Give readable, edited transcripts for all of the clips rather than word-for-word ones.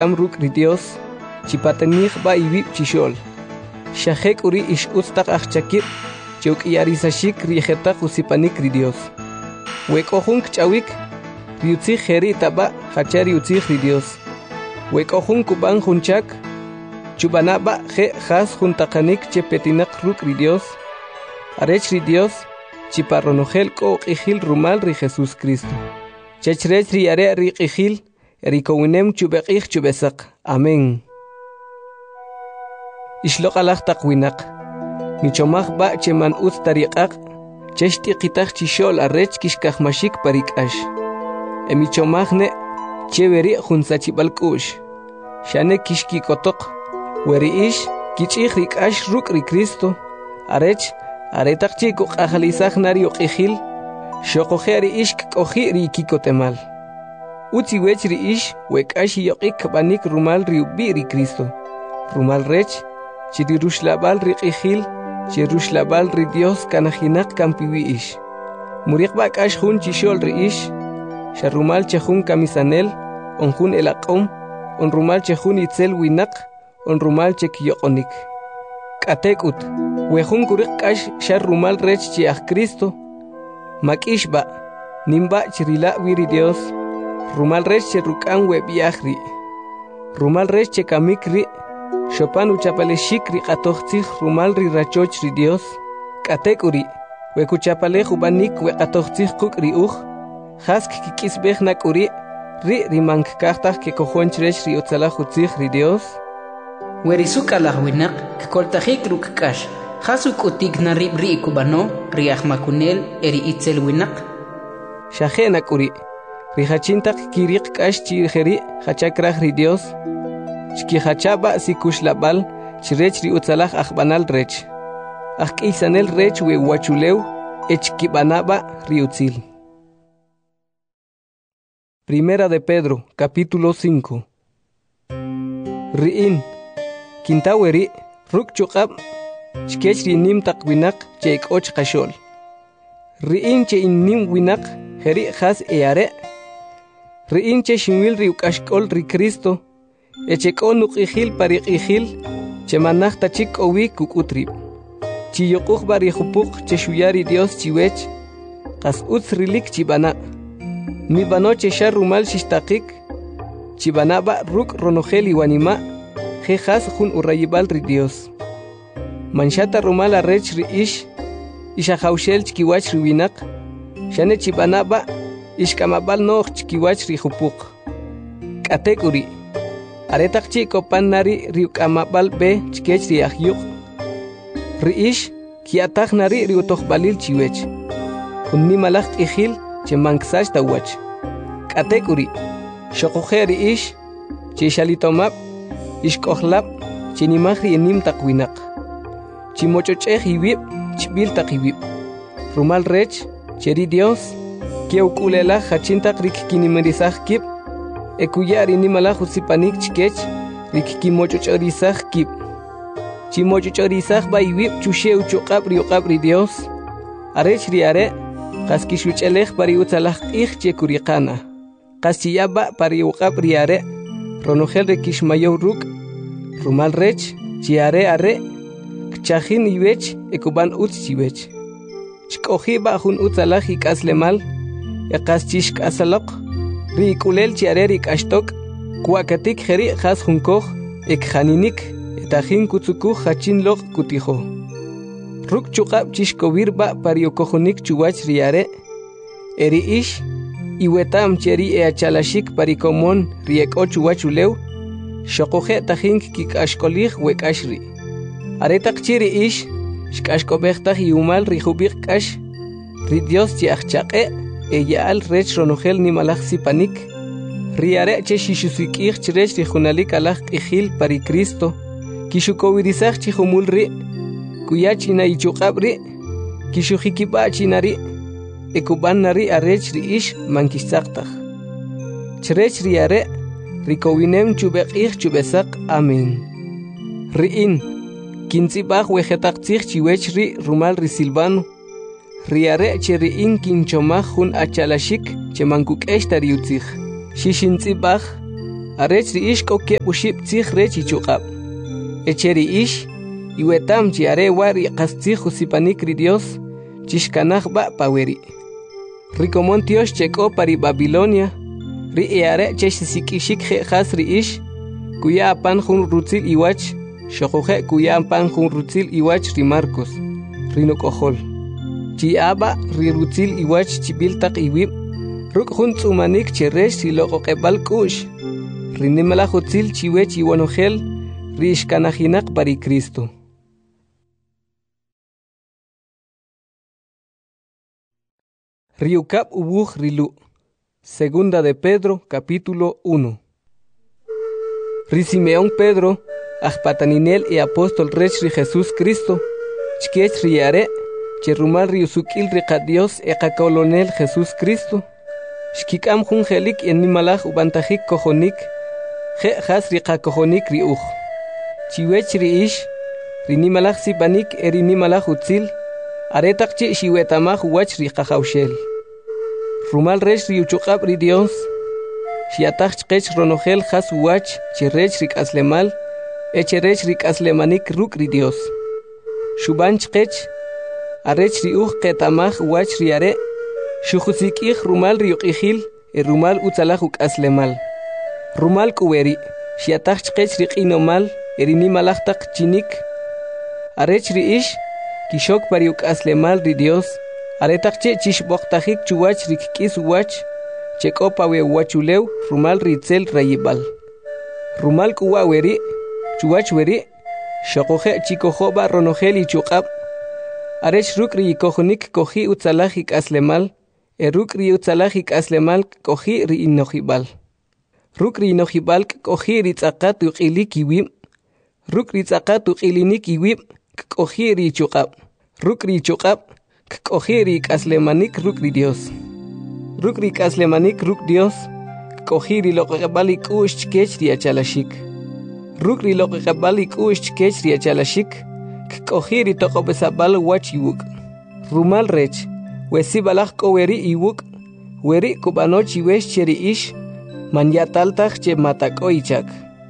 ruk ri Dios chipatanij ba ibib chishol shahek uri ish ustak achchakib chuk yarisashik rijetak usipanik ri Dios wekohunk chawik riutzi heri taba hachari utzi ri Dios wekohunk kuban hunchak chubanaba je has juntakanik chepetinak ruk ri Dios arech ri Dios chiparronojel ko qihil rumal ri Jesus Cristo chechrech ri are ri qihil erikowinem chubeqih chubesak amén ishloq alaq taqwinak michomaj ba cheman ut tariqaq cheshti qitaq chishol arech kishkaj mashik parikash emichomajne cheveri junsachibalkush shane kishki kotoq weri ish kichih rikash ruk ri Cristo arech aretaq chiku qajalisaj nari uqihil shoqojeri ish koji ri kikotemal uti wech ri ish wekash yoqik banik rumal ri ubi ri Cristo rumal rech chiri rushlabal ri qihil chi rushlabal ri Dios kanajinak kampiwi ish muriq bakash jun chishol ri ish sharumal chejun kamisanel onjun elaqom on rumal chejun itzel winak on rumal chekyoqonik katekut wejun kuriq kash sharumal rech chi aj Cristo makishba nimba chirila wiri Dios rumal rech che rukan we biahri rumal rech che kamikri shopan uchapale shikri qatoqtij rumal ri rachoch ri Dios katekuri we kuchapale jubanik we qatoqtij qukri uj hask kikisbej nakuri ri rimank kahtaj ke kojonchrech ri utzalaj utzij ri Dios werisuka lajwinak koltajik rukkash hasuk utik narib ri kubano ri ahmakunel eri itzel winak shajena kuri Rijachintak kiriq kash chirjeri hachakraj ri Dios chki hachaba sikushlabal chirech ri utzalaj ajbanal rech ajk'isanel rech we wachulew echkibanaba ri utzil. Primera de Pedro capítulo 5. Ri'in kintaweri ruk chuqab chkech ri nim taqwinak che ik'och qashol ri'in che innim winak jeri has eare ri'in che shinwil ri ukashkol ri Cristo echekon nuqihil pariqihil che manaj tachik owi kukutrib chi yoquj bari jupuq che shuyari Dios chiwech qas utz rilik chibana mi bano che sharumal shishtaqik chibana ba ruk ronojel iwanima jejas jun urayibal ri Dios manshata rumal arrech ri ish ishajaushel chkiwach ri winak shane chibana ba ishkamabal noq chkiwach ri jupuq katekuri aretaq chiko pannari ri ukamabal be chkech ri ahyuq ri ish kiataj nari ri utojbalil chiwech unni malaj qihil che manksash tawach katekuri shoqoje ri ish che shalitomab ishkohlab che nimaj ri enim taqwinaq chimochochej iwib chbil taqibib rumal rech cheri Dios que ukulela hachintaq rikkinimirisaj kib ekuyari nimalaj usipanik chkech rikkimochochorisaj kib chimochochorisaj baywib chusheu chuqab ri Dios arech ri are qas kishuch'elej pari utzalaj q'ij che kuriqana qas chiyaba pari uqab ri are ronojel rikishmayow ruk rumal rech chi are kchajin iwech ekuban utz chiwech chk'oji ba jun utzalaj ik'aslemal eqas chixk'asaloq ri ikulel chi are rik'axtok kuakatik jeri jas junkoj ekjaninik etajin kutzukuj hachinloq kutijo ruk chuqab chixkowir ba pari okojonik chuwach ri are eri ish iwetam cheri eachalashik pari komon ri ek'o chuwach ulew shoqoje tajin kik'axkolij wek'axri aretaq chiri ish xk'axk'ob'ejtaj iumal ri jub'iq k'ax ri Dios chi ajchaq'e eya'al rech ronojel nimalaj sipanik ri are che xixusik'ij chirech ri junalik alaj q'ijil pari Cristo kixukowirisaj chi jumul ri kuya china ichuq'ab ri kixujikib'a china ri ekuban nari arech ri ish mankixtzaqtaj chirech ri are rikowinem chubeq'ij chubesaq amén ri'in kintzibaj wejetaqtzij chiwech ri rumal ri Silvano ri are che ri'in kinchomaj jun achalashik che mankuk'ex tari utzij xixintzibaj arech ri ish koke ushib tzich rech ichuqab. Echeri ish, iwetam chi are wari qastzich usipanik ri Dios, chishkanaj ba paweri. Rikomon Dios cheko pari Babilonia, ri eare cheshisikishik has ri ish, kuya apan jun rutzil iwach, shokoje kuya apan jun rutzil iwach ri Marcos, rino kohol. Chi aba ri rutzil iwach chibiltak iwib, ruk jun tzumanik cheresh si loko kebal kush, rinimala jutzil chiwech iwanogel, ri ishkanajinak pari Cristo. Riukap ubuj rilu. Segunda de Pedro, capítulo 1. Simeón Pedro, ajpataninel y apóstol rech ri Jesús Cristo, chkech riare, cherumal riusukil riqa Dios eqakolonel Jesús Cristo, shkikam jungelik en nimalaj ubantajik kojonik, je has riqa kojonik riuj. Chiwech riish, rinimalaj sipanik erinimalaj utzil, aretak chi shiwetamaj wach riqa jaushel. Rumal rech riuchuqab ri Dios, shiataj chqech ronogel has wach chirech rik aslemal, echerech rik aslemanik ruk ri Dios. Shuban chqech, arech riuj ketamaj wach riare, shujusikij rumal riuqijil, rumal utzalaj uk aslemal. Rumal kuweri, shiataj chqech riqinomal, erinimalajtak chinik. Arech riish, kishok pariuk aslemal ri Dios, aretakche chishboktajik chuwach rikkis wach, chekopawe wachulew rumal ritzel rayibal. Rumal kuwaweri, chuwach weri, shokoje chikojoba ronogel y chuqab. Arech rukri kojonik koji utzalajik aslemal, rukri utzalajik aslemal koji ri inojibal. Rukri inojibal koji ritzakat uqilik iwim, rukri tzakat uqilinik iwim, koji ri chuqab. Rukri chuqab, kohiri kaslemanik rukri Dios. Rukri kaslemanik ruk Dios, kohiri loqebalik ush kech riachalashik. Rukri loqebalik ush kech riachalashik, kohiri toqobesabal wach iwuk. Rumal rech, wesibalak koweri iwuk, weri kubanoch iwesh cheri ish, manyataltaj che matako ichak.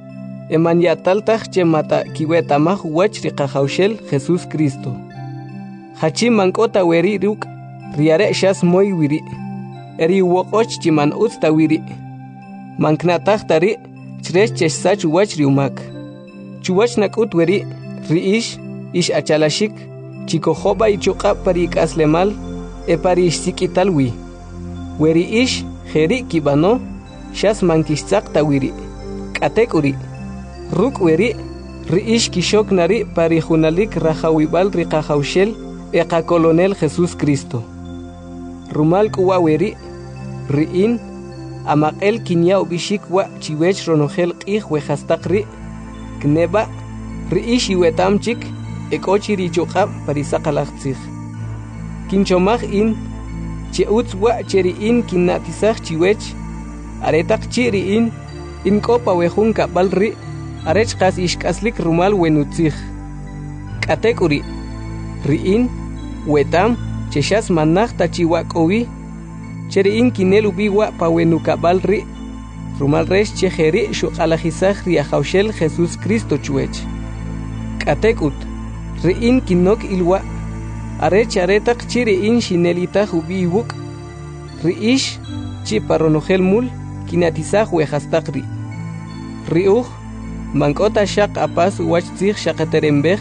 Manyataltaj che mata kiwetamaj wach riqajaushel Jesús Cristo. Hachim mankota weri ruk, riare shas moy wiri. Eri wokoch chiman utsta wiri. Manknatach tari, chresh chesach wach riumak. Chuwach nakut weri, riish, ish achalashik, chikojoba y chuqa parik aslemal, pari sikitalwi. Weri ish, jeri kibano, shas mankishtzak tawiri. Katekuri. Ruk weri, riish kishok nari pari junalik rajawibal riqajaushel, eqa colonel Jesús Cristo. Rumal kuwaweri, riin, amaqel kinyao bishik wa chiwech ronogel qih wejastakri, kneba, riish iwetamchik, ekochi richuqab parisaqalaqtzig. Kinchomaj in, cheutz wa cheriin kinnatisaj chiwech, aretak chiriin, inkopa wejun kabalri, arech qas ishkaslik rumal wenutzig. Katekuri, riin, wetam, cheshas manaj tachiwakowi, cheriin kinel ubiwa pawenukabalri, rumal resh chejeri shuqalajisaj riajaushel Jesús Cristo chuech. Katekut, riin kinok ilwa, arech aretak chiriin shinelitaj ubiwuk, riish, chiparonogel mul, kinatisaj wejastakri. Riuj, mankota shaq apas wachtzig shaqaterembej,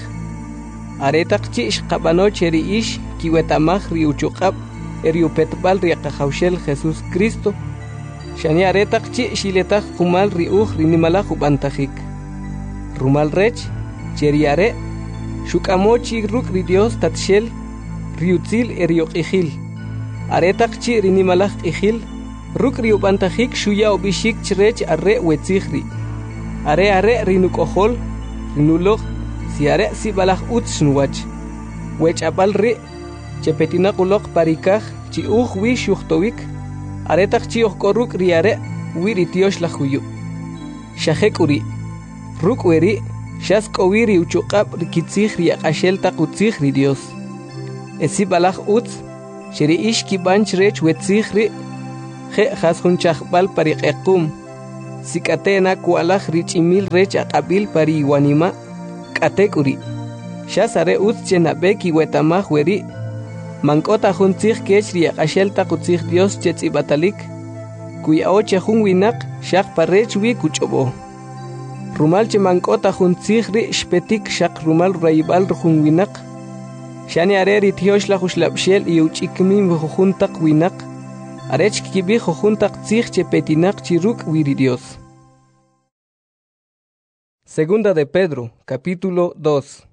aretak chi shqabano cheri ish kiwetamaj riuchuqab eriupetbal riaqajaushel Jesús Cristo, shani aretak chi shiletaj kumal riuj rinimalaj ubantajik. Rumal rech, cheriare, shukamochi ruk ri Dios tatshel, riutzil erioqijil. Aretak chi rinimalaj qijil, ruk riubantajik shuya obishik chrech arre wetzigri. Are rinukohol, rinuloj, si are si balaj utshnwach. Wech abal ri, chepetinakulok parikaj, chi wi shuhtowik, aretak chi koruk riare, wiri tiosh la huyu. Shahekuri, ruk weri, shas kowiri uchuqab rikitzig riaqashel takutzig ri Dios. Esi balaj utz, sheri ish kibanch rech wetzigri, je has hunchajbal pariqequm. sikatena kualaj richimil rech aqabil pari iwanima katekuri shasare utchena beki wetamaj weri mankota juntzig kechri aqashelta qutzig Dios chetz'ibatalik kuya oche jun winak shaq parech wi kuchobo rumal che mankota juntzig ri shpetik shaq rumal raibal jun winak shani areri tiosh la khuslabshel yuchikmin juntaq winak arech kibi juntaq tzig che petinak chiruk wiri Dios. Segunda de Pedro, capítulo 2.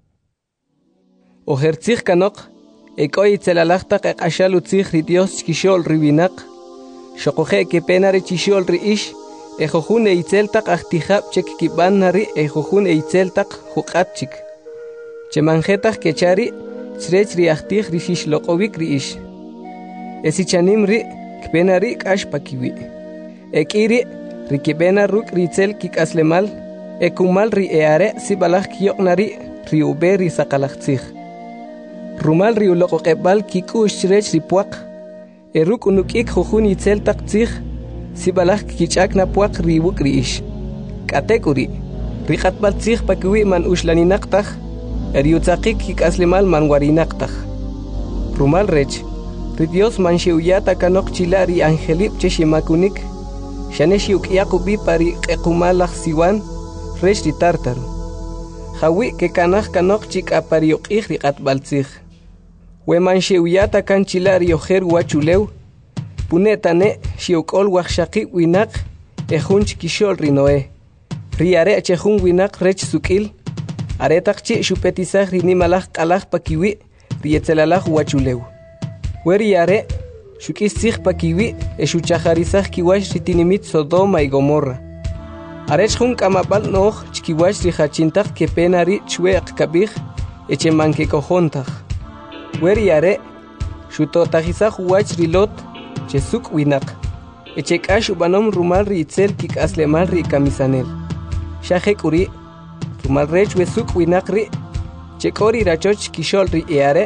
Ojertzig kanok ekoy tselalajtaq aqashalu tzig ri Dios chkishol riwinak shoqoje ke penare chishol ri ish ejojun eitzeltaq ajtijab chek kibanari ejojun eitzeltaq juqatchik chemanjetaq kechari Srech ri ahtih ri shishloqowik ri ish. Esichanim ri kpenari kash pakiwi. Ekiri ri kibena ruk ri tzel kikaslemal. Ekumal ri eare si balaj kiyoknari ri ube ri sakalachtzig. Rumal ri uloqoqebal kikush srech ri puak. Eruk unukik jujun itzel taktzig si balaj kichakna puak ri wuk ri ish. Katekuri ri katbal tzig pakiwi man ushlaninaqtaj. Eriutzakik kikaslemal manwarinaqtaj. Rumal rech, ri Dios manxiuyata kanok chilari angelip cheshimakunik, shaneshiukiakubi pari qequmalaj siwan, rech ri tartaru. Jawi ke kanaj kanok chik apariuqij ri qatbaltzig. We manxiuyata kan chilari ojer wachulew, punetane xiukol wajshaqi winak, ejun chikishol ri Noé. Ri are chejun winak rech sukil, aretaqchi xupetisaj ri nimalaj q'alaj pakiwi rietzelalaj wachulew. Weri are xuk'istzij pakiwi exuchajarisaj kiwax ri tinimit Sodoma y Gomorra. Arech jun k'amab'al no'oj chkiwax ri jachintaj kepena ri chwe'q kabij echemankekojontaj. Weri are xutotajisaj wach ri Lot chesuk winaq. Echek'ax ub'anom rumal ri itzel kik'aslemal ri kamisanel. Xajek'uri rumal rech wesuk winaqri chekori rachoch kishol ri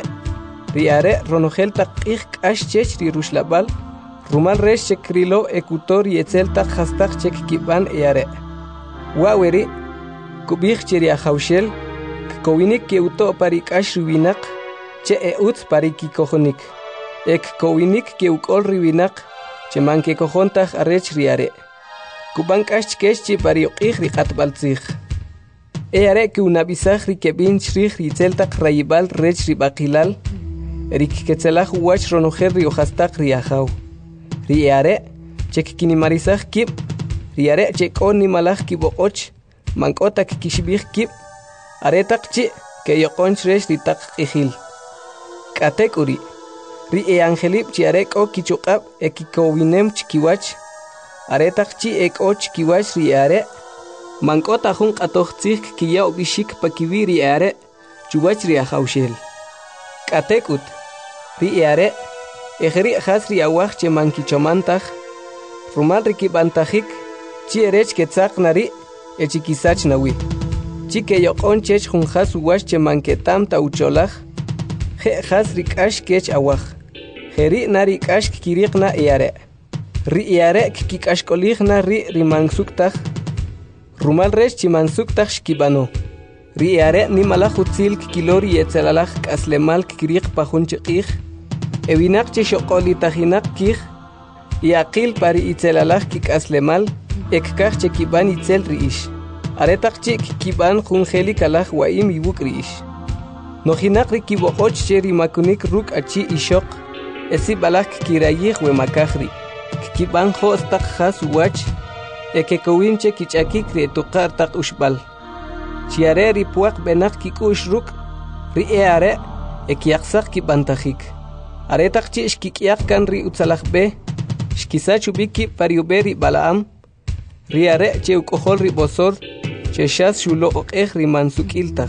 are ronojel taqij k'ax chech ri rushlabal rumal rech chekrilo ekutor yetzel taq hastaq chek kiban are waweri kubij cheri ajawshel kowinik keuto pari k'ax ri winaq che eutz pari kikojonik kowinik keukol ri winaq che mankekojontaj arech ri are kuban k'ax chkex chi pari uqij ri qatbaltzij. Eare que una bisaj ri kebin shrij ri tzeltaq rayibal rech ri baqilal rik ketzelaj wach ronojer ri ojastaq ri ajaw. Ri eare chek kinimarisaj kib ri are chekon nimalaj kiboqoch mankotak kishbij kib aretaq chi ke yoqonch rech ri taq qijil. Katekuri ri angelip chi are ko kichuqab ekikowinem chkiwach aretaq chi eko chkiwach ri are mankota jun q'atojtzig kiyaw bishik pakiwi ri are chuwach ri ajawshel. Katekut ri are ejri jas ri awaj che mankichomantaj rumal ri kibantajik chi erech ketzaq nari echikisach nawi. Chi ke yoqon chech jun jas uwash che manketam ta ucholaj je jas ri k'ax kech awaj. Jeri nari k'ax kiriqna are. Ri are kik'axkolijna ri mansuktaj rumal rech chimansuktaj shkibano. Ri are nimalaj utzil kilori yetzelalaj k'aslemal kiriq pajun chiqij. Ewinaq che xoqolitajinaq kij. Yaqil pari itzelalaj kik'aslemal ekkaj che kiban itzel ri ish. Aretaq chi kiban jun jeli kalaj waim iwuk ri ish. Nojinaq ri kiboqoch che rimakunik ruk achi ishoq. Esi balaj kirayij wemakaj ri. Kiban jostaq jas uwach. Ekekowinche kichakik ri tuqar taq ushbal. Chiare ri puaq benak kikush ruk. Ri eare ekiaqsaq kibantajik. Aretaq chi shkikiaq kan ri utzalaj be. Shkisach ubiki pariube ri Balaam. Ri are che ukohol ri bosor. Che shas shulo oqej ri mansukiltaj.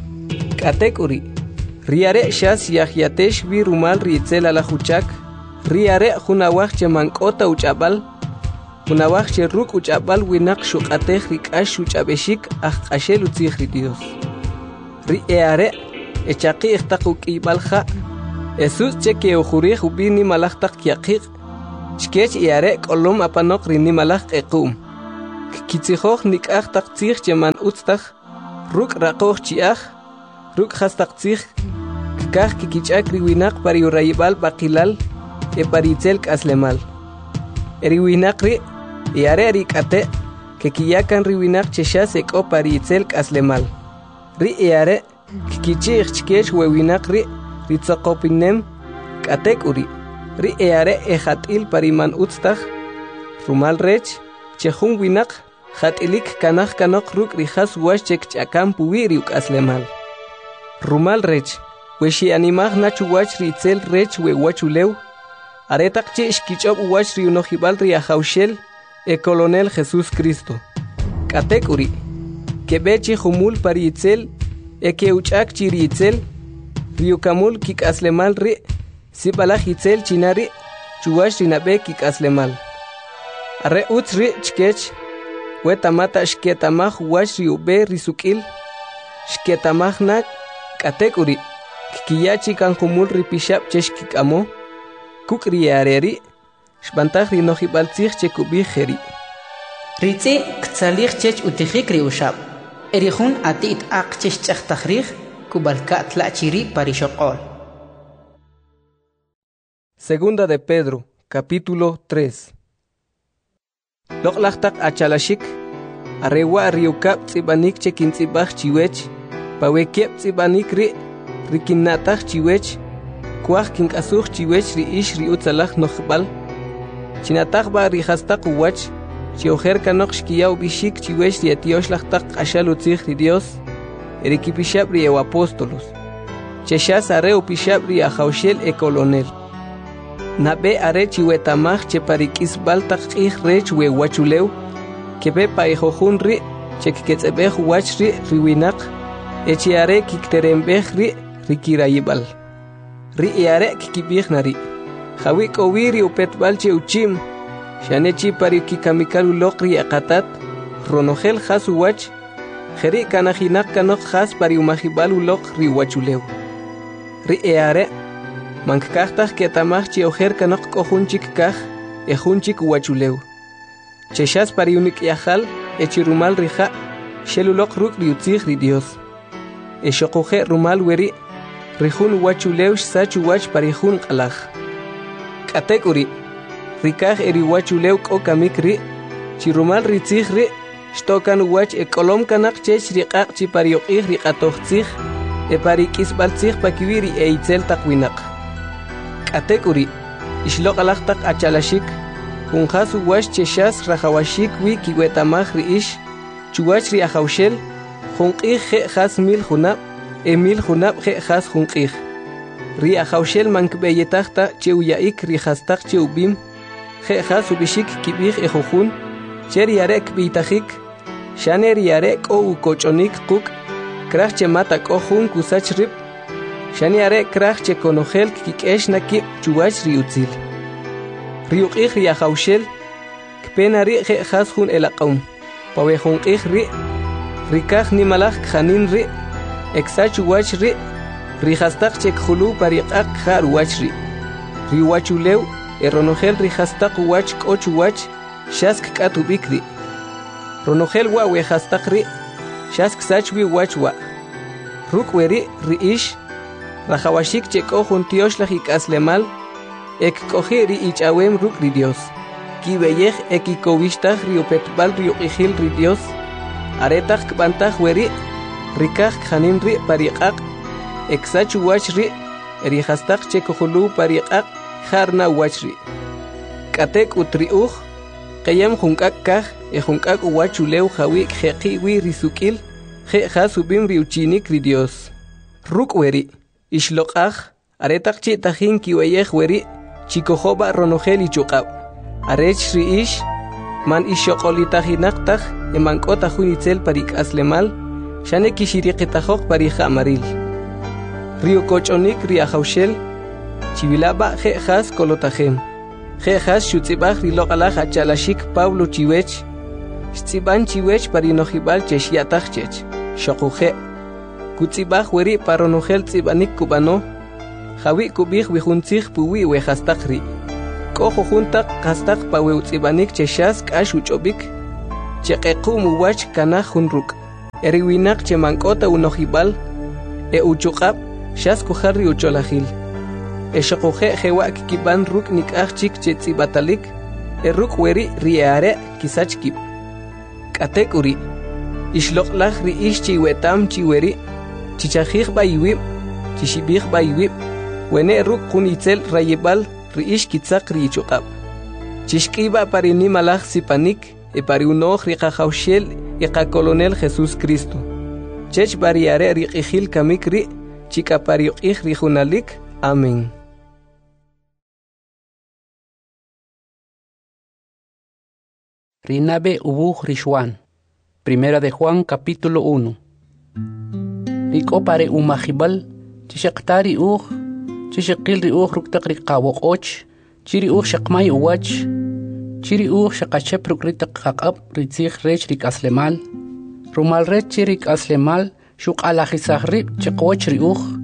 Katekuri ri are shas yajiatesh vi rumal ri itzel alajuchak. Ri are junawaj che mankota uchabal. Junawaj che ruk uchabal winak shuqatej ri k'ax uchabeshik ajq'axel utzij ri Dios. Ri eare echaqi taq uk'ibal ja. Jesus che ke ujurij ubi nimalaj taq kiaqiq. Chkech eare k'olom apanoq ri nimalaj q'equm. kitzihoj nik'aj taq tzij cheman utztaj ruk' raqoj chi'aj ruk' jas taq tzij kaj kikich'ak riwinaq pari urayibal baqilal paritzel k'aslemal riwinaq ri yare rik'ate que kiyakan riwinaq chexas ek'o paritzel k'aslemal ri yare kikichij chkech wewinaq ri ritzoqopinem k'atek uri ri yare ejat'il pariman utztaj rumal rech chejun winaq jat'ilik kanaj kanok ruk' rijas wax chek ch'akam puwi riuk'aslemal rumal rech weshi animaj nachu wach ritzel rech we wachulew aretaq chi xkich'ob wach riunojibal riajawxel Colonel Jesús Cristo k'atek uri kebechi jumul paritzel keuch'ak chiritzel riukamul kik'aslemal ri sipalaj itzel chinari chuwax rinabe kik'aslemal are utz ri chkech wetamata xketamaj wax riube risuk'il xketamaj nak k'atek uri kiyachi kan jumul ripixab chex kik'amo kuk' riyareri xbantaj rinojibal tzij chekubij jeri ritzi ktzalij chech utijik riushab erijun atit aq chech ch'ajtajrij kubalka tlachiri parishoqol. Segunda de Pedro, capítulo 3. Loqlajtaq achalashik arewa riukab tzibanik chekin tzibaj chiwech pawekieb tzibanik ri rikinnataj chiwech kuaj kink'asuj chiwech ri'ish riutzalaj nojbal chinataj ba rijastaq uwach chiojer kanok xkiyaw bixik chiwech rietioxlajtaq q'axal utzij ri Dios erikipixab ri apóstolos chexas are upixab ri ajawxel Colonel nabe are chiwetamaj cheparik'isbal taq q'ij rech we wachulew kebe paijojun ri chekketz'ebej wach ri riwinaq echiare kikterembej ri rikirayibal ri yare kikibij nari jawi k'owiri upetbal che uchim xanechi pari kikamikal uloq ri aqatat ronojel jas uwach jeri kanajinaq kanok jas pari umajibal uloq ri wachulew ri yare mankajtaj ketamaj chiojer kanok k'ojunchik kaj ejunchik uwachulew chexas pari unik'yajal echirumal rija xeluloq ruk' riutzij ri Dios exoquje rumal weri rijun wachulew xsach uwach parijun q'alaj k'atek uri rikaj eriwachulew k'o kamik ri chirumal ritzij ri xtokan uwach k'olom kanaq chech riq'aq chi parioq'ij riq'atoj tzij parik'isb'al tzij pakiwi ri itzel taq winaq k'atek uri ixloq'alaj taq achalashik junjas uwach chexas rajawashik wi kiwetamaj ri'ix chuwach ri ajawxel junq'ij je' jas mil junab mil junab je' jas junq'ij ri ajawxel mankb'eyetajta che uya'ik rijastaq che ubim je' jas ubixik kib'ij ejojun che riyare kb'iytajik xane riyare k'o ukoch'onik quk' kraj che mata k'o jun kusach rib xane are kraj che konojel kik'ex nakib' chuwach riutzil riuq'ij ri ajawxel kpena ri je' jas jun elaq'om pawe junq'ij ri rikaj nimalaj kjanin ri eksach uwach ri rijastaq che kjulu pariq'aq kjar uwach ri riwachulew ronojel rijastaq uwach k'o chuwach xas kk'at ub'ik ri ronojel wa wejastaq ri xas ksach wi wach wa ruk' weri ri'ix rajawashik che k'o jun tioxlaj ik'aslemal ekk'oji ri ich'awem ruk' ri Dios kib'eyej ekikowixtaj ri upetb'al riuq'ijil ri Dios aretaj kb'antaj weri rikaj kjanin ri pariq'aq eksach uwach ri rijastaq che kujulu pariq'aq jarna uwach ri k'atek utri'uj qeyem junk'ak kaj junk'ak uwach ulew jawi kjeqi wi risuk'il je' jas ubim ri uchinik ri Dios ruk' weri ixloq'aj aretaq chi tajin kiweyej weri chikojoba ronojel ichuq'ab' arech ri'ix man ixoq'olitajinaq taj emank'ota jun itzel parik'aslemal xane kixiriqitajok parija amaril rio koch'onik ri ajawxel chivilaba je' jas kolotajem je' jas xutz'ibaj riloq'alaj achalashik Pablo chiwech xtz'ib'an chiwech parinojib'al chexya'taj chech xoquje kutz'ibaj weri paronojel tz'ib'anik kub'ano jawi kub'ij wijuntzij puwi wejastaq ri k'o jujuntaq qastaq pawe utz'ib'anik chexas k'ax uch'ob'ik cheqequm uwach kana junruk eri winak che mankota unojibal e uchuqab shas kujarri ucholajil e shoquje jewa kiban ruk nikaj chik che tsibatalik e ruk weri riare kisachkip katek uri ishloqlaj ri ish chiwetam chiweri chichajij bayiwib chishibij bayiwib wene ruk kunitzel rayebal ri ish kitzaq ri chuqab chishkiba parini malaj sipanik e pari unoj ri qajawshel e qa colonel Jesús Cristo chech bariare ri qijil kamik ri chika pari qij ri junalik amén. Rinabe ubuj Rishwan. Primera de Juan capítulo 1. Riko pare umajibal chishaqtari uj chishaqil ri uj ruktaq ri qawoqoch chiri uj shaqmay uwach chiri uj shaqachep rukritaq qaqab ritzig rech rik aslemal rumal rech chirik aslemal shuqalajisaj rib chiqoch ri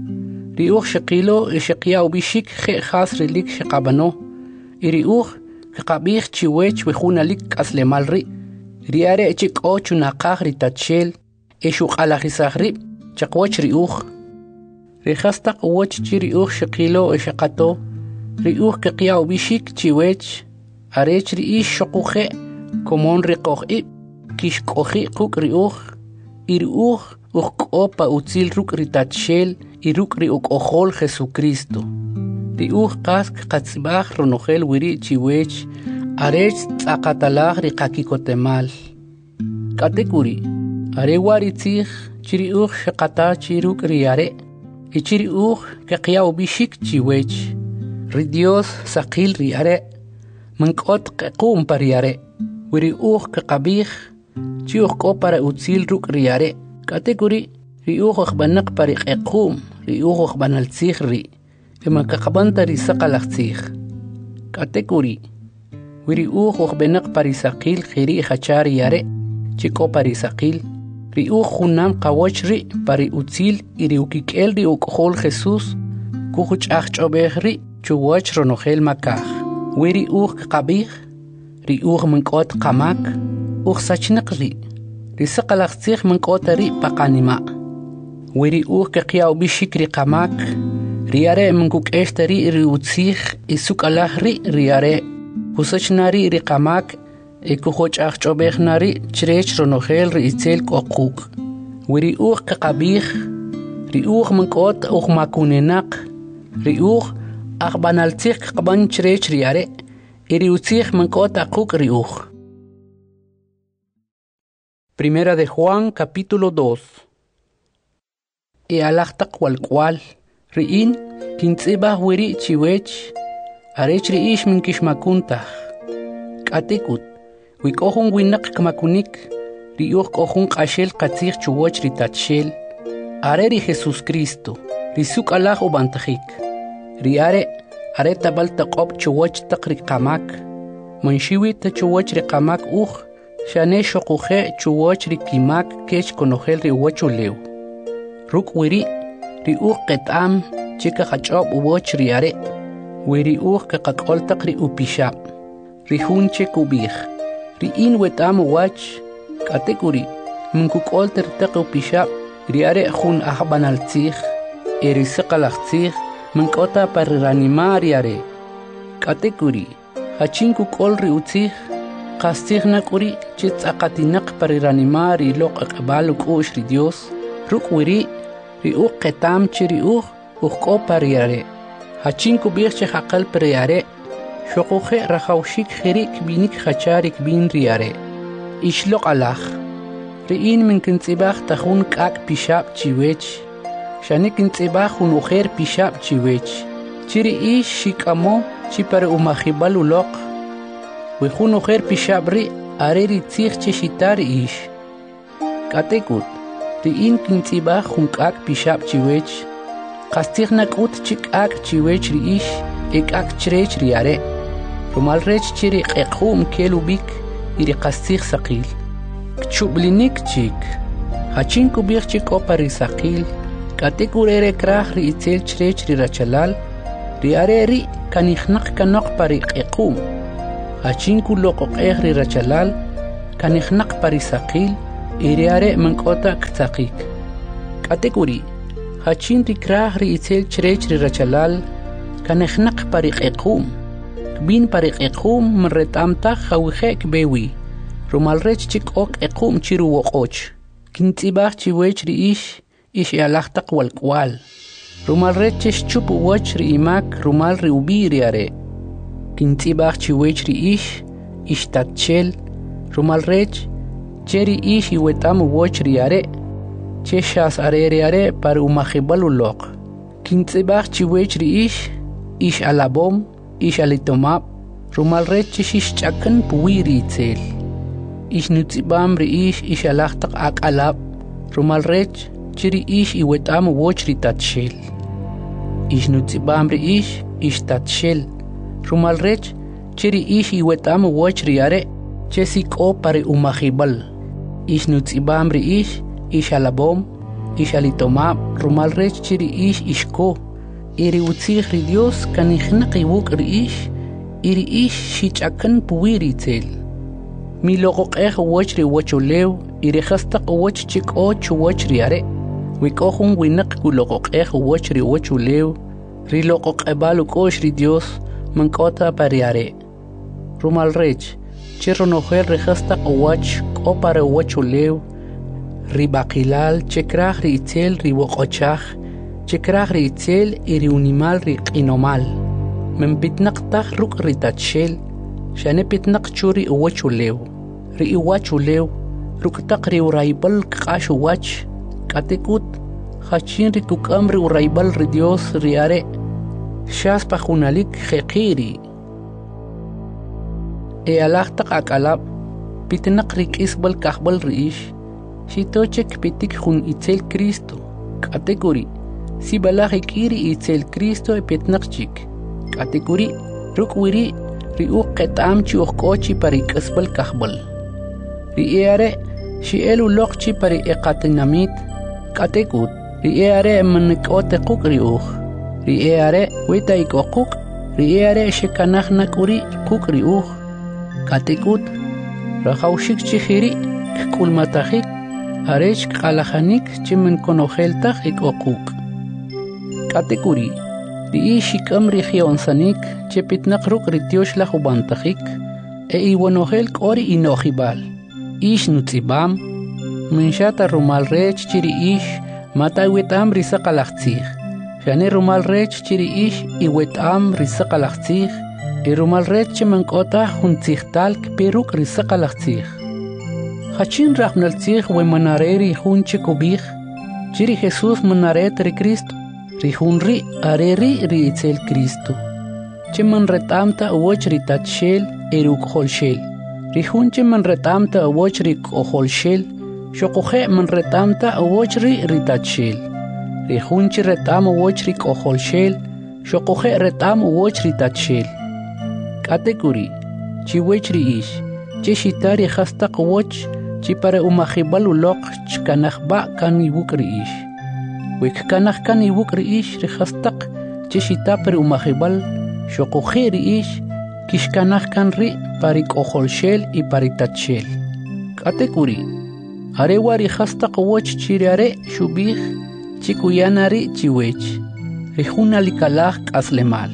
uj shaqilo shaqiya ubishik khe khas rilik shaqabano iri uj kaqabij chiwech wejunalik aslemal ri riare chik ochu naqaj ritachel shuqalajisaj rib chiqoch ri uj rihastaq uwach chiri uj shaqilo shaqato ri uj kaqiya ubishik chiwech arech ri ish shoquje komon riqoj ib kishqoji quk ri uj iri uj uqopa utzil ruk ritachel iruk ri uqojol Jesucristo ri uj qask qatzbaj ronojel wiri chiwech arech tzaqatalaj ri qakikotemal katekuri are waritzij chiri uj shaqata chiruk riare ichiri uj kaqiya ubishik chiwech ri Dios saqil riare mankot qaqum pariare wiri uj kaqabij chi uj ko para utzil ruk riare katekuri ri uj khbanaq pari qaqum ri uj khbanaltzij ri ema kaqbanta ri saqalaqtzij katekuri wiri uj khbenaq pari saqil khiri khachari yare chi ko pari saqil ri uj khunam qawoch ri pari utzil iri ukikel ri uqhol Jesús kujuch achobej ri chuwach ronojel makaj wiri uj qabij ri uj mankot qamak uj sachnaq ri saqalaqtzij mankot ri paqanima wiri uj kaqiya ubishik ri qamak riare mankuk'eshtari ri utzij isukalaj ri riare kusachnari ri qamak kujoch achobejnari chrech ronojel ri itzel qoquk wiri uj qabij ri uj mankot uj makunenaq ri uj aqbanaltzij qaban chrech riare iri utzij mankot aquk ri uj. Primera de Juan capítulo 2. Alaqtaq walqwal ri'in kintzibaj wiri chiwech arech ri ish minkishmakuntaj k'atikut wik'ojun winaq kmakunik ri uj k'ojun q'axel qatzij chuwoch ri tachel are ri Jesús Cristo ri suk'alaj ubantajik ri are tabal taqob chuwoch taq ri qamak manxiwi ta chuwoch ri qamak uj xane xoquje chuwoch ri kimak kech konojel ri uwachulew ruk wiri ri uj qet'am chika qach'ob uwoch ri are wiri uj qaqoltaq ri upixab ri jun chik ubij ri in wet'am uwach k'atekuri minkuk'olt ritaq upixab ri are jun ajbanaltzij eri saqalaqtzij mink'ota pariranima ri are k'atekuri hachin kuk'ol ri utzij qastzij nak'uri chi tz'aqatinaq pariranima ri loq aq'bal uk'u'x ri Dios ruk' wiri ri uj qetam chi ri uj k'opa ri are hachin kubij chi jaqal ri are xoquje rajawxik jeri kbinik jachari kbin ri are ixloq alaj ri'in minkintz'ibaj tajun k'ak pixab chiwech xani kintz'ibaj jun ujer pixab chiwech chi ri ix xik'amo chi pari umajibal uloq wi jun ujer pixab ri are ri tzij chi xita ri ix k'atekut ri'in kintz'ibaj jun k'ak pixab chiwech qastzij nak'ut chi k'ak chiwech ri ix k'ak chrech ri are rumal rech chi ri q'eqjum kel ubik y ri qastzij saqil kchub'linik chik hachin kubij chi k'opa ri saqil k'atekur ere kraj ri itzel chrech ri rachalal ri are ri kanijnaq kanoq pa ri q'eqjum hachin kuloqoq'ej ri rachalal kanijnaq parisaqil iriare mankota ktsaqik. Kategori hachin rikrah ri itel chrech ri rachalal kanijnaq pariqequm. Bin pariqequm mretamta khawixek bewi. Rumalrech chikok equm chiru woqoch. Kintibach chiwech ri ish yalahtaq walkwal. Rumalrech chup woch ri imak rumal ri ubiri are. Kintibach chiwech ri ish tatchel. Rumalrech cheri ish iwetam woch ri are. Cheshas are par umajibal ulok. Kintibach chiwech ri ish alabom. Ish alitomap. Rumalrech ish chakan puwiri itzel. Ish nutzibam ri ish alahtaq akalab. Rumalrech chiri ish iwetam woch ri tatshel. Ish nutzibam ri ish tatshel. Rumalrech chiri ish iwetam woch ri are. Chesik o pare umajibal. Ish nutzibam ri ish alabom. Ish alitomap. Rumalrech chiri ishko. Iri utzig ri Dios kanijnaq iwuk ri iri shichakan puwiri itzel. Mi loqoqej woch ri wochulew iri khastaq woch chik och woch ri are. Wikohun winaq kuloqoqej woch ri wochulew ri loqoqebal ukosh ri Dios mankota pariare. Rumalrech chironojel ri khastaq woch kopare wochulew ri baqilal chekraj ri itzel ri woqochaj chekraj ri itzel iri unimal ri qinomal. Men pitnaq taj ruk ri tatshel shane pitnaq churi wochulew. Ri iwachulew ruktaq ri uraybal q'ash wach katikut hachin ri kukam ri uraybal ri Dios ri are shas pajunalik jeqiri. E alahtaq akalab pitnaq ri kisbal kahbal ri shitochek pitik jun itzel Cristo. Kategori si balaj ikiri itzel Cristo pitnaq chik. Kategori rukwiri ri uqetam chi uqochi pari kisbal kahbal. Ri eare shi elu loqchi pari eqatinamit. Katekut ri eare manikot equk ri uq. Ri eare weta ikokuk. Ri eare shekanajna kuri kuk ri uq. Katekut rajawshik chihiri kkulmatajik arech qalajanik chimen konojeltaj ikokuk. Katekuri ri shikam ri gionsanik chepitnaq ruk ri tiosh la jubantajik e iwanojel kori inojibal. Ish nutzibam minshata rumalrech chiri mata iwetam risaqalaqtzij. Shane rumalrech chiri iwetam risaqalaqtzij. E rumalrech chimankota juntzijtal kpiruk risaqalaqtzij. Hachin raqnaltzij we manareri jun chikubij. Chiri Jesús manaret ri Cristo. Ri junri areri ri itzel Cristo. Chiman retamta woch ri tatshel eruk holshel. Rihunche man retamta awoch ri koholshel, shokoje man retamta awoch ri ritachel. Rihunche retam awoch ri koholshel, shokoje retam awoch ri tachel. Kategori, chiwech ri cheshitari hastaq woch, chipare umajibal ulok chkanajba kan ibuk ri Wik kanaj kan ibuk ri ri hastaq, cheshitapre umajibal, shokoje ri kishkanaj kan ri parik oholshel y paritachel. Kategori arewari hastaq woch chiriare shubij chikuyanari chiwech. Rijuna likalaj kaslemal.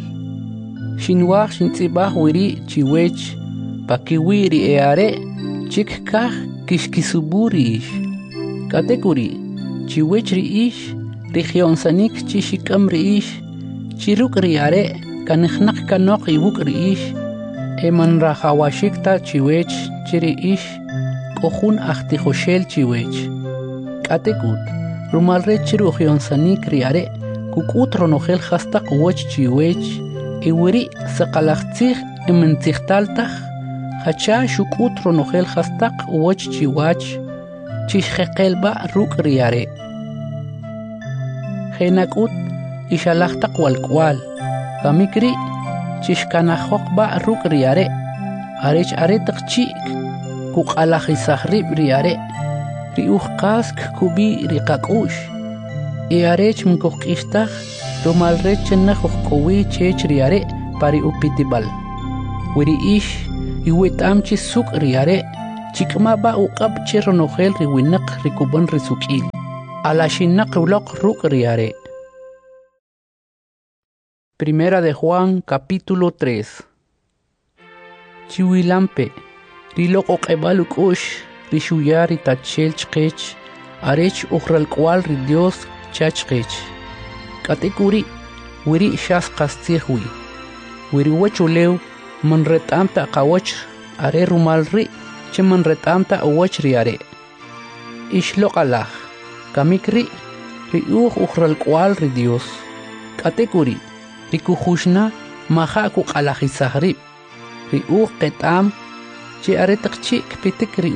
Shinwaj shintzibaj wiri chiwech pakiwiri eare chikkaj kishkisuburi Kategori chiwech ri rigionsanik chishikam ri chiruk ri are kanijnaq kanok ibuk ri eman rajawashikta chiwech chiri kojun ajtijoshel chiwech. Katekut rumalre chiru gionsanik riare kukut ronojel hastaq woch chiwech iwiri saqalaqtzij imentzijtaltaj hacha shukut ronojel hastaq woch chiwach chishjeqelba ruk riare. Genakut ishalaqtaq walkwal kamikri chishkanajokba ruk riare arech aretaq chik kuqalajisajrib riare riujqask kubi riqakush y arech mkojkishtaj rumalrech chenajojkowi chech riare pari upitibal wiri iwetam chisuk riare chikmaba uqab che ronogel riwinaq rikuban risuk'il alashinaq uloq ruk' riare. Primera de Juan capítulo 3. Chiwilampe riloq oq'ebal uk'ux rixuyar itachel chqech arech uqral q'wal ri Dios chachqech k'atikuri wiri xas qastzijwi wiri wachulew man ret'amta qawach are rumal ri che man ret'amta awach riare ixloq'alaj kamik ri uqral q'wal ri Dios k'atikuri rikujuxna maja kuq'alajisaj rib ri qet'am che are taqchi kpitik ri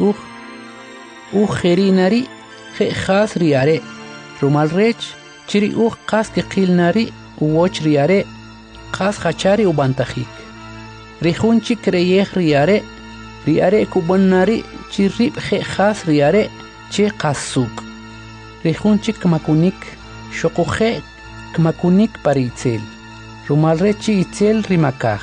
jerinari je'jas riare rumal rech chiri qas kiqilnari uwoch riare qas hachari ubantajik rijunchi kreyej riare kubannari chirib je'jas riare che qasuk rijunchi kmakunik shoquje kmakunik paritzel rumal rech itzel rimakaj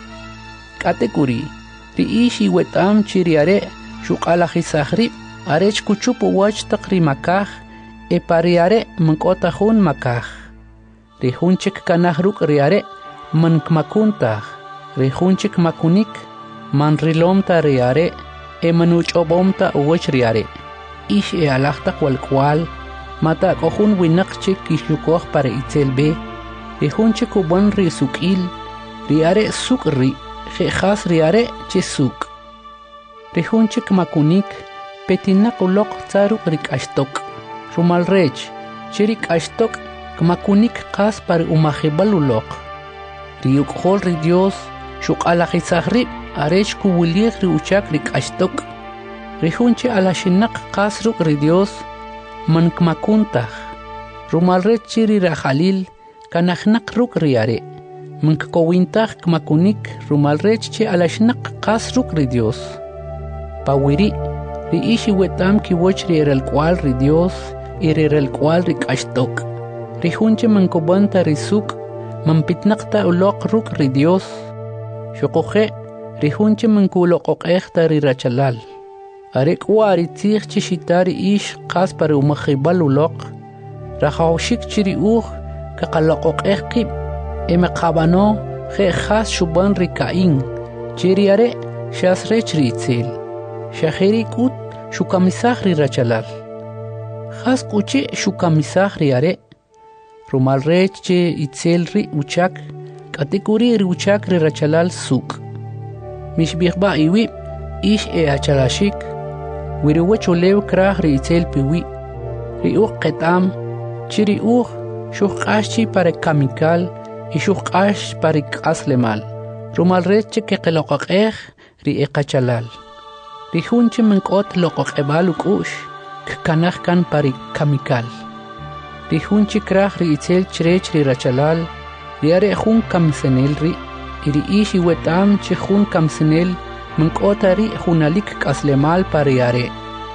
k'atikuri ri'ix iwet'am chiriare xuq'alajisaj rib arech kuchup uwach taq rimakaj pariare mank'otajun makaj rijunchik kanaj ruk' riare man kmakuntaj rijunchik makunik man rilomta riare manuch'ob'omta uwach riare ix alaj taq walk'wal mata k'ojun winaq chik kixlukoj para itzel be rijunchik uban ri suk'il riare suk' ri je'jas riare che suk rijunchik makunik petinaq uloq tzaruk ri k'axtok rumal rech chiri k'axtok kmakunik qas para umajibal uloq ri uk'jol ri Dios xuq'alajisaj rib arech kuwilij ri uchak ri k'axtok rijunchi alashinaq qas ruk' ri Dios man kmakuntaj rumal rech chiri rajalil kanajnaq ruk' riare man kkowintaj kmakunik rumal rech che alashinaq qas ruk' ri Dios pawiri ri ix iwet'am kiwoch ri eralk'wal ri Dios y ri eralk'wal ri k'axtok rijunchi man kubanta ri suk' man pitnaqta uloq ruk' ri Dios xoquje rijunchi man kuloq'oq'ejta ri rachalal are k'wa ri tzij chi xita ri ix qas para umajibal uloq rajawxik chi ri kaqaloq'oq'ej qib meqabano je'jas xuban ri Caín che riare xas rech ri itzel xajeri k'ut xukamisaj ri rachalal jas k'uchi xukamisaj riare rumal rech che itzel ri uchak k'atikuri ri uchak ri rachalal suk mixb'ijb'a iwib' ix achalashik wiri wachulew kraj ri itzel piwi ri qet'am chi ri xuq'ax chi para kamikal y xuq'ax para k'aslemal rumal rech che keqloq'oq'ej ri qachalal rijunchi mank'ot loq'oq'eb'al uk'ux kkanaj kan para kamikal rijunchi kraj ri itzel chirech ri rachalal riare jun kamsenel ri y ri ix iwet'am che jun kamsenel mank'ota ri junalik k'aslemal para riare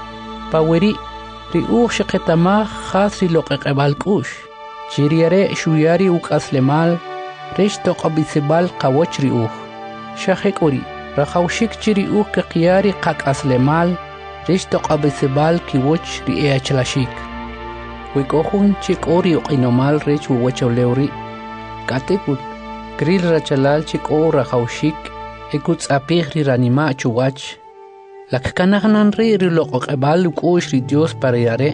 pawiri ri xiqetamaj jas ri loq'oq'eb'al k'ux chi riare xuyari uk'aslemal rech toq'ob'isib'al qawoch ri xajek'uri rajawxik chi ri qaqyari qak'aslemal rech toq'ob'isib'al kiwoch ri achalashik wik'ojun che k'o ri uq'inomal rech uwachulew ri k'atikut kril rachalal che k'o rajawxik kutz'apij ri ranima' chuwach lakkanajnan ri loq'oq'eb'al uk'ux ri Dios para riare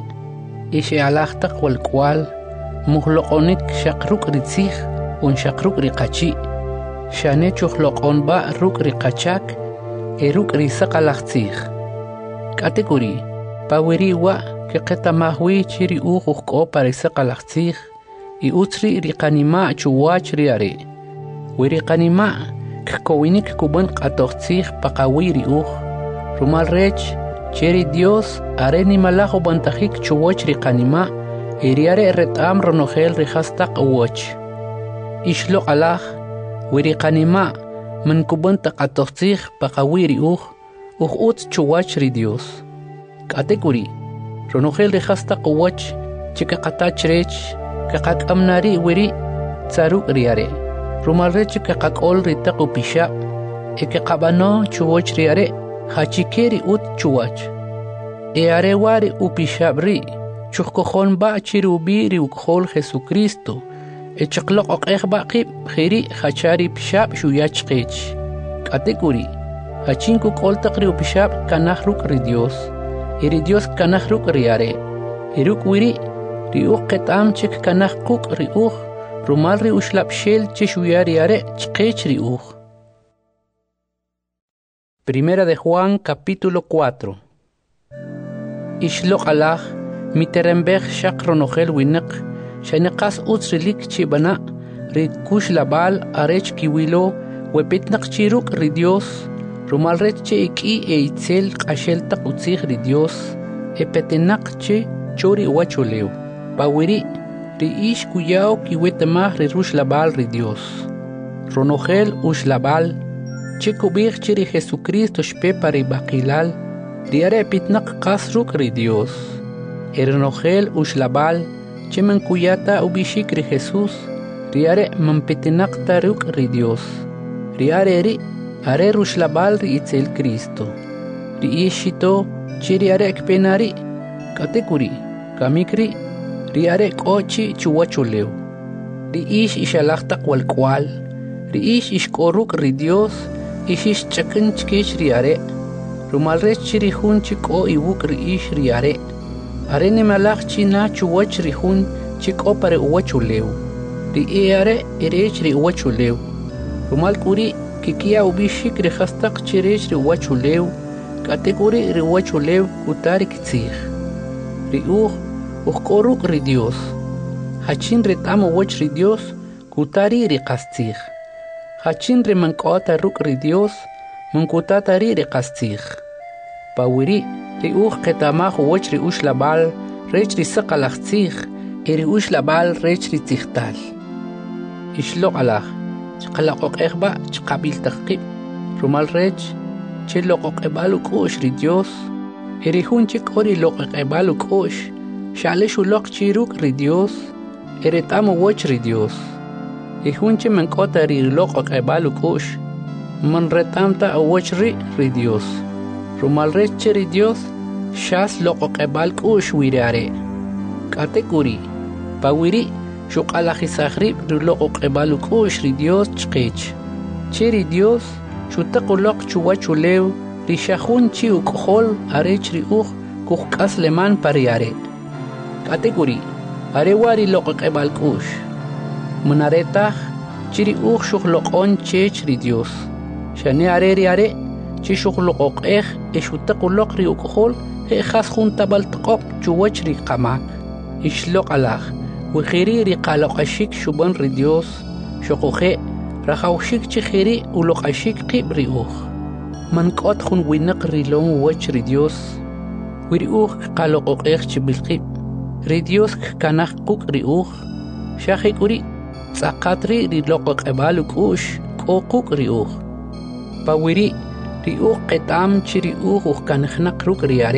alaj taq walk'wal mujloq'onik xaq ruk' ri tzij xaq ruk' ri qachi' xane chujloq'onb'a ruk' ri qachak ruk' ri saqalaj tzij k'atikuri pawiri wa' keqetamaj wi chi ri ujk'o para saqalaj tzij y utz ri qanima' chuwach riare wiri qanima' kkowinik kuban q'atoj tzij paqawi ri rumal rech che ri Dios are nimalaj ubantajik chuwach ri qanima' riare ret'am ronojel ri jastaq uwoch ixloq'alaj wiri qanima' man kuban taq'atoj tzij paqawi ri utz chuwach ri Dios k'atikuri ronojel ri jastaq uwoch che kaqatach rech kaqak'amnari wiri tzaruk riare rumal rech kaqak'ol ri taq upixab' kaqab'ano chuwoch riare hachikeri ut chuach. E arewari upishabri, chukkojon ba chirubiri ukhol Jesucristo. E chakloq oqeqba qib khiri hachari pishab shuyachqich. Kategori, hachinku koltaqri upishab kanahruk ri Dios. Iri Dios kanahruk riare. Iruk wiri, riuq qetam chik kanahquk riuq. Rumal ri ushlab shel chishuyariare chqich riuq. Primera de Juan capítulo 4. Ishloq alah miterembech shaq ronogel winak shaniqas utsrilik chibana ri kush labal arech kiwilo wepitnaq chiruk ri Dios rumal rech che iki eitzel qashel taq utzig ri Dios epetenaq che chori wachuleu pawiri ri ish kuyao kiwetemah ri rush labal ri Dios ronogel ush labal che kubig chiri Jesucristo shpepa ri baqilal riare pitnaq qasruk ri Dios ernogel ushlabal che mankuyata ubishik ri Jesus riare mampetinaq taruk ri Dios riare ri are rushlabal ri itzel Cristo ri ishito che riare ekpenari katekuri kamikri riare qochi chuwachuleu ri ish ishalaqtaq walkwal ri ish ishkoruk ri Dios ishish chakin chkich riare rumal rech chiri hun chiko iwuk ri ish riare are ne malach china chuwach ri hun chiko pare uwachuleu ri are erech ri uwachuleu rumal kuri kikia ubishik ri khastaq chirech ri uwachuleu kategori ri uwachuleu kutari kitzig ri koruk ri Dios hachin retam uwach ri Dios kutari ri qastig hachin ri mankota ruk ri Dios munkutatari ri qastig pawiri ri qetamaj uwach ri ushlabal rech ri saqalaqtzig eri ushlabal rech ri tzigtal ishloq alaj chqalaqoqejba chqabil taqib rumal rech che loqoqebal ukush ri Dios eri hun chik ori loqoqebal ukush shale shuloq chiruk ri Dios eri tam uwach ri Dios e hun che mankota ri loqoqebal ukush man retamta uwach ri Dios rumal rech ri Dios shas loqoqebal kush wirare kategori pawiri shuqalajisagrib ri loqoqebal kush ri Dios chqich cheri Dios shutaqoloq chuwachuleu ri shahun chi ukhol arech ri kuqas leman pariare kategori are wari loqoqebal kush munareta chiri shuqloqon chech ri Dios shane are chi shuqloqoqej eshutaqoloq ri ukhol he khas junta baltqoq chuwach ri qamak ishloq alaj wixiri ri qaloqashik shuban ri Dios shoqoje rajawshik chi khiri uloqashik qib ri man qot khun winaq ri lon wach ri Dios wiri qaloqoqej chi bilqib ri Dios kanaq quk ri shaqikuri tsaqatri ri loqoqebal kush qoquk ri pawiri ri qetam chi ri kanaqnaq ruk riare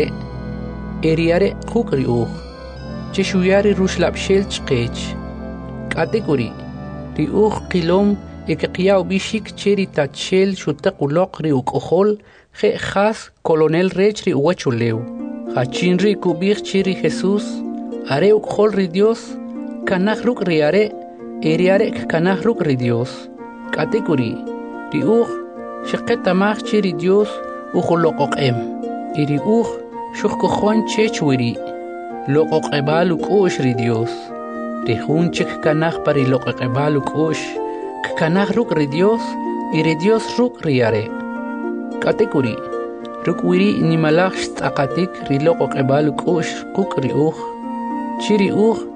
eriare quk ri chi shuyari rushlab shel chqech kategori ri qilom eqiyaw bishik cheri tachel shutaqoloq ri ukhol khe khas colonel rech ri uwachuleu hachin ri kubig chi ri Jesus are ukhol ri Dios kanaq ruk riare eriare kanaq ruk ri Dios kategori ri shaqetamaj chi ri Dios ukholoqoqem iri shuqkojon chechwiri loqoqebal ukush ri Dios ri hunchik kanaq pari loqoqebal ukush kanaq ruk ri Dios iri Dios ruk riare kategori ruk wiri nimalaj tsaqatik ri loqoqebal ukush quk ri chiri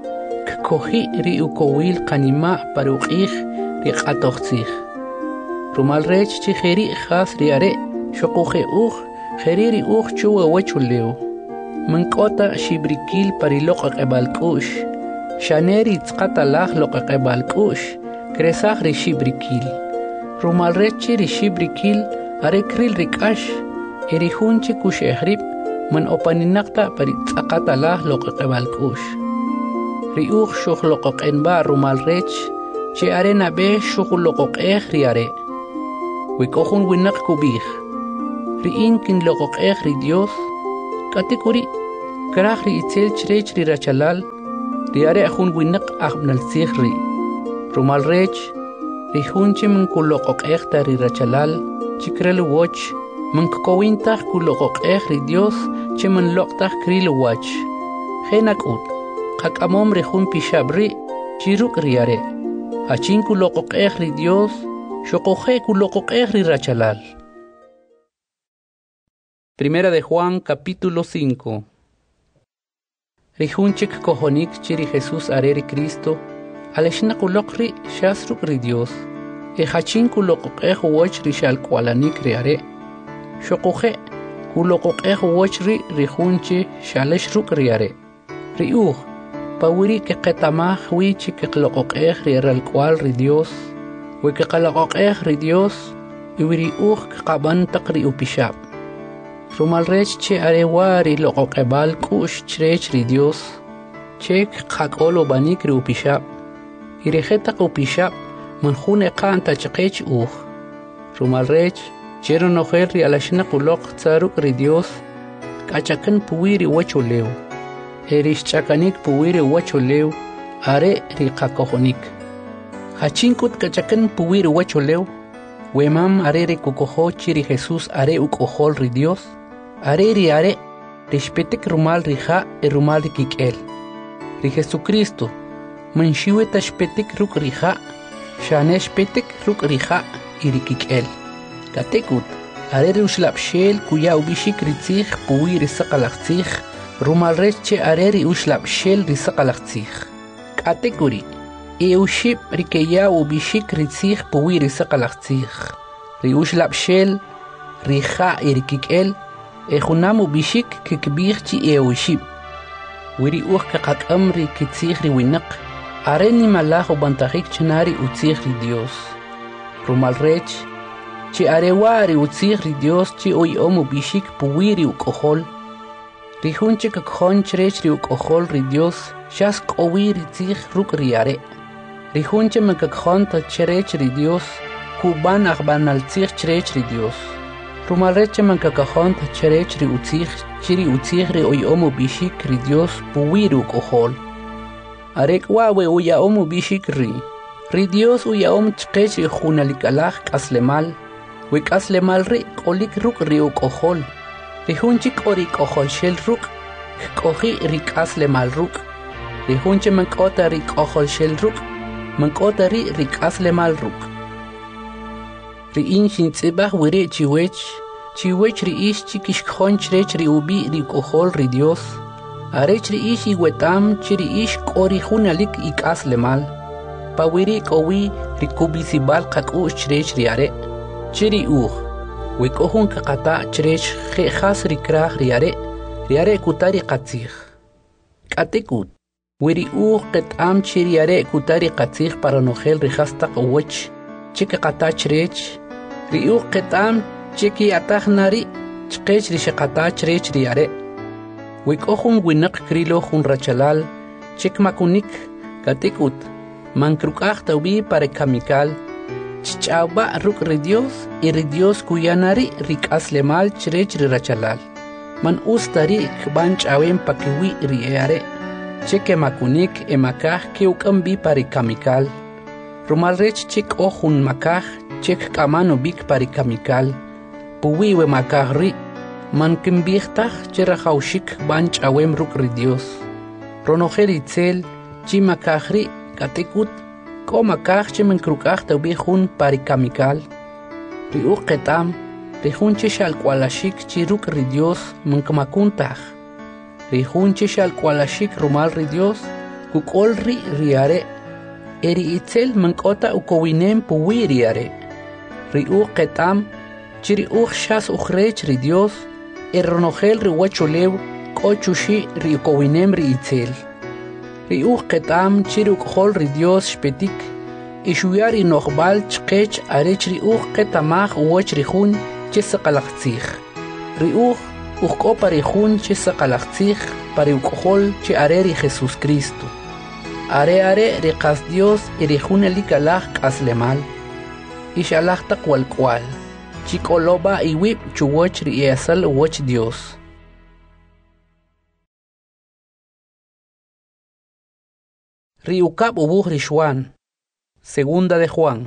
koji ri ukowil qanima paruqij ri qatoqtzig rumal rech chi kheri khas riare shoqoje kheri ri chuwa wachuleu mankota shibrikil pariloq qebalkush shaneri tsqata laj loq qebalkush kresaj ri shibrikil rumal rech ri shibrikil are kril rikash eri hunchi kush ehrib man opaninaqta pari tsqata laj loq qebalkush ri shukh loq qenba rumal rech chi arena be shukh loq riare wikohun winaq kubij ri'in kin loqoq'ej ri Dios k'atikuri kraj ri itzel chirech ri rachalal ri are jun winaq ajb'nalsij ri rumal rech ri jun chi min kuloqoq'ej ta ri rachalal chikrel woch min kkowintaj kuloqoq'ej ri Dios chi min loqtaj kril wach jenak'ut qak'amom ri jun pixab ri chiruk ri are achin kuloqoq'ej ri Dios xoqoje kuloqoq'ej ri rachalal. Primera de Juan capítulo 5. Rijunchik kojonik chiri Jesús areri Cristo, aleshna kulokri shasruk ri Dios, hachin kuloqoq'ej woch ri shalkwalanik ri are, xoqoje kuloqoq'ej woch ri rijunchi shaleshruk ri are, riuj pawiri que qetamaj wi chi que qloqoq'ej ri ralkwal ri Dios, we que qaloqoq'ej ri Dios, y wiri uj qaban taq ri upishab. Rumal rech che arewa ri loqoq'ebal k'u'x chirech ri Dios, che qak'olo banik ri upishab, y reje taq upishab man jun eqa'n tachqech uj. Rumal rech che ronojel ri alashna quloq tzaruk ri Dios, k'achakan puwi ri wacholew. Erish chakanik puwiri wacholew are ri qakojonik hachinkut kachakan puwiri wacholew wemam are ri kukojo chiri Jesús are ukojol ri Dios are rishpetik rumal ri ja e rumal ri kik'el ri Jesucristo manshiwe tashpetik ruk ri ja shaneshpetik ruk ri ja y ri kik'el katekut are ri ushlabshel kuya ubishik ri tzij puwiri saqalaqtzij rumal rech che areri ushlab shel ri saqalaqtzij k'atekuri ushib ri keya ubishik ri tzij puwi ri saqalaqtzij ri ushlab shel ri ja y ri kik'el junam ubishik kikbij chi ushib wiri uj kaqak'am ri kitzij ri winaq are ni malaj ubantajik chenari utzij ri Dios rumal rech che arewa ri utzij ri Dios chi uyom ubishik puwi ri ukojol ri junchi kakjon chirech ri ukojol ri Dios shas q'owi ri tzij ruk ri are ri junchi kakjon ta chirech ri Dios kuban ajbanal tzij chirech ri Dios rumal reche kakjon ta chirech ri utzij chiri utzij ri uyom ubishik ri Dios puwi ri ukojol are k'wawe uyaom ubishik ri Dios uyaom chqech ri junalikalaj k'aslemal we k'aslemal ri k'olik ruk ri ukojol ri junchi k'ori k'ojol shel ruk k'oji ri k'aslemal ruk ri junchi mank'ota ri k'ojol shel ruk mank'ota ri k'aslemal ruk ri in xintz'ibaj wiri chiwech ri ix chi kixkjon chirech ri ubi ri ukojol ri Dios arech ri ix iwetam chi ri ix k'ori junalik y k'aslemal pawiri k'owi ri kubisibal qak'u'x chirech ri are chi ri uj we k'ojun kaqata chirech je'jas ri kraj ri are kutari qatzij k'atikut we ri uj qet'am chi ri are kutari qatzij para nojel ri jas taq uwach chi kaqata chirech ri uj qet'am chi kiyataj nari chqech ri xeqata chirech ri are we k'ojun winaq krilo jun rachalal chik makunik k'atikut mankruk'aj tawbi para kamikal ch'awba ruk ri Dios y ri Dios kuyanari ri k'aslemal chirech ri rachalal man ustari kban ch'awem pakiwi ri are cheke makunik emakaj ke uk'ambi pari kamikal rumal rech chik ojun makaj chek k'amano bik pari kamikal puwi we makaj ri man kimbijtaj chirajawshik kban ch'awem ruk ri Dios ronojel itzel chi makaj ri k'atikut k'o makaj chi minkruk'aj tawbi jun pari kamikal ri uj qet'am ri jun chi xalk'walaxik chi ruk ri Dios minkmakuntaj ri jun chi xalk'walaxik rumal ri Dios kuk'ol ri are eri itzel mink'ota ukowinem puwi ri are ri uj qet'am chi ri uj xas ujrech ri Dios ronojel ri wacholew k'o chuxi ri ukowinem ri itzel ri uj qet'am chi ri uk'jol ri Dios xpetik y xuyar ri nojb'al chqech arech ri uj qetamaj uwach ri jun chi saqalaqtzij ri uj k'o pa ri jun chi saqalaqtzij pa ri uk'jol chi are ri Jesucristo are ri qas Dios y ri jun alikalaj k'aslemal ix alaj taq walk'wal chikoloba iwip chuwach ri asal wach Dios. Riukap ubuh rishwan. Segunda de Juan.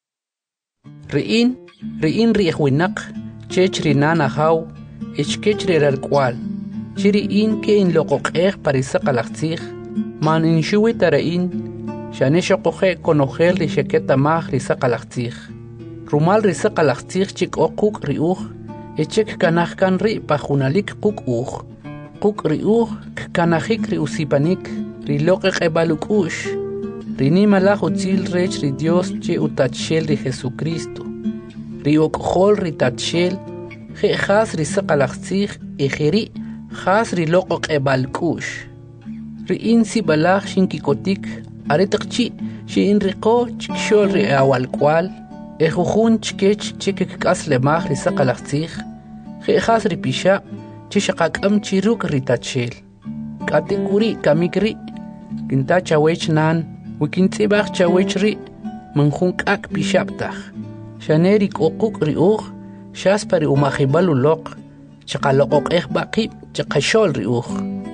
Riin rihuinak, chech rinana haw, ichkech riralkwal. Chiriin ke in loqoqeh parisaqalaxtzig, man in shuwi tarain, shaneshoqoje konojel risheketa mah risaqalaxtzig. Rumal risaqalaxtzig chik oquk riuj, echek kanahkan ri pajunalik quk uj. Quk riuj kanahik riusipanik, riloqeq ebalukush. Rinimalaj utzil rech ri Dios che utachel ri Jesucristo. Riokjol ritachel, je jas risaqalaxtzig ejeri, jas riloqoq ebalkush. Riinsi balaj shinkikotik, aretaqchi, shin riqo chikshol ri awalkwal, ejujun chkech chekekkas lemaj risaqalaxtzig, je jas ripisha, chishaqakam chiruk ritachel. Katekuri kamikri, kintachawech nan, wikintzibach chawechri, manjunkak pishaptaj. Shanerik okuk riuj, shaspari umajibalu loq, chaqaloqoq baqib, chaqashol riuj.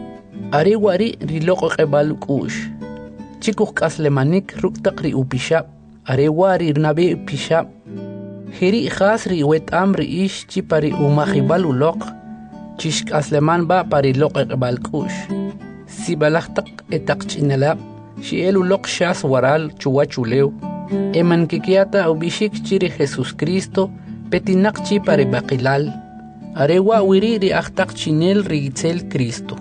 Ariwari riloqoq ebalukush. Chikuj kaslemanik ruktaq riupishap, arewari nabi pishap. Hiri jas riwetam riish chipari umajibalu loq, chishk asleman ba pari loqoq ebalkush. Sibalajtaq etaqchinalab, shielu loq shas waral chuwachuleu. Eman kikiata ubishik chiri Jesus Cristo, petinak chi pare baqilal. Arewa wiri ri ahtaq chinel rigitzel Cristo.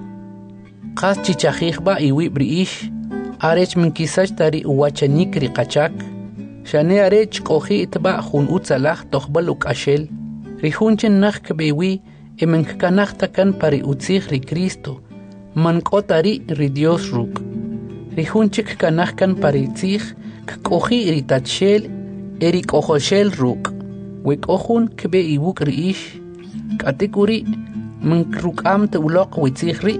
Qas chichajijba iwi briish, arech minkisach tari uwachanik ri qachak. Shane arech qoji itba jun utzalaj toqbal ukashel. Rijunchen nak kbewi, eman kkanajtakan pari utzij ri Cristo. Mankotari ri Dios ruk. Rijunchik kanajkan pari tzij, kkoji ritachel, erikojoshel ruk. Wekojun kbe ibuk riish, katekuri, mankrukam te uloq witzijri.